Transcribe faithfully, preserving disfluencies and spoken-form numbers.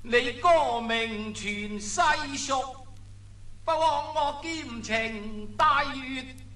你歌名傳世俗，不枉我兼程大粵。